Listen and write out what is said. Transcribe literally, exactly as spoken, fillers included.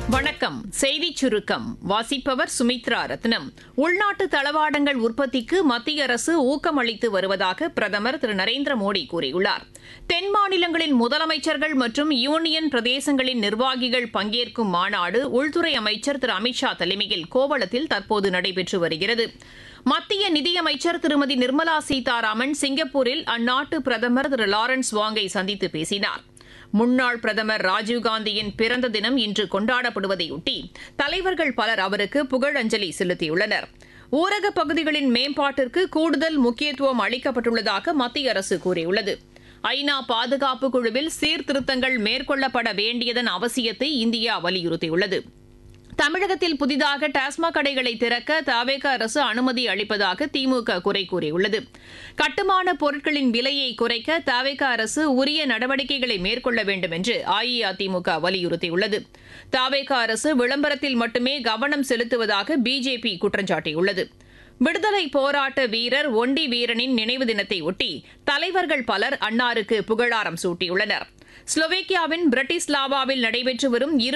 வணக்கம். செய்திச் சுருக்கம் வாசிப்பவர் சுமித்ரா ரத்னம். உள்நாட்டு தளவாடங்கள் உற்பத்திக்கு மத்திய அரசு ஊக்கமளித்து வருவதாக பிரதமர் திரு நரேந்திர மோடி கூறியுள்ளார். தென் மாநிலங்களின் முதலமைச்சர்கள் மற்றும் யூனியன் பிரதேசங்களின் நிர்வாகிகள் பங்கேற்கும் மாநாடு உள்துறை அமைச்சர் திரு அமித்ஷா தலைமையில் கோவளத்தில் தற்போது நடைபெற்று வருகிறது. மத்திய நிதியமைச்சர் திருமதி நிர்மலா சீதாராமன் சிங்கப்பூரில் அந்நாட்டு பிரதமர் திரு லாரன்ஸ் வாங்கை சந்தித்து பேசினார். முன்னாள் பிரதமர் ராஜீவ்காந்தியின் பிறந்த தினம் இன்று கொண்டாடப்படுவதையொட்டி தலைவர்கள் பலர் அவருக்கு புகழஞ்சலி செலுத்தியுள்ளனர். ஊரகப் பகுதிகளின் மேம்பாட்டிற்கு கூடுதல் முக்கியத்துவம் அளிக்கப்பட்டுள்ளதாக மத்திய அரசு கூறியுள்ளது. ஐநா பாதுகாப்பு குழுவில் சீர்திருத்தங்கள் மேற்கொள்ளப்பட வேண்டியதன் அவசியத்தை இந்தியா வலியுறுத்தியுள்ளது. தமிழகத்தில் புதிதாக டாஸ்மாக் கடைகளை திறக்க தவேக அரசு அனுமதி அளிப்பதாக திமுக குறை கூறியுள்ளது. கட்டுமான பொருட்களின் விலையை குறைக்க தவேக அரசு உரிய நடவடிக்கைகளை மேற்கொள்ள வேண்டும் என்று அஇஅதிமுக வலியுறுத்தியுள்ளது. தவேக அரசு விளம்பரத்தில் மட்டுமே கவனம் செலுத்துவதாக பிஜேபி குற்றம் சாட்டியுள்ளது. விடுதலை போராட்ட வீரர் ஒண்டி வீரனின் நினைவு தினத்தை ஒட்டி தலைவர்கள் பலர் அன்னாருக்கு புகழாரம் சூட்டியுள்ளனர். ஸ்லோவேக்கியாவின் பிரட்டிஸ்லாவாவில் நடைபெற்று வரும்